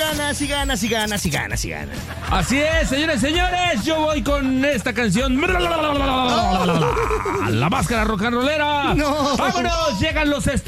ganas y ganas y ganas y ganas y ganas. Así es, señores, señores, yo voy con esta canción. La máscara rock and rollera. No. Vámonos, llegan los